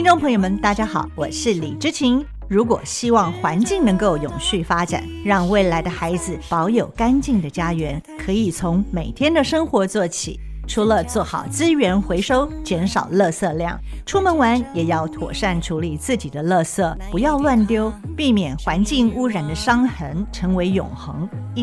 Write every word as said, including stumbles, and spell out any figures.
听众朋友们大家好，我是李知晴。如果希望环境能够永续发展，让未来的孩子保有干净的家园，可以从每天的生活做起。除了做好资源回收，减少垃圾量，出门玩也要妥善处理自己的垃圾，不要乱丢，避免环境污染的伤痕成为永恒。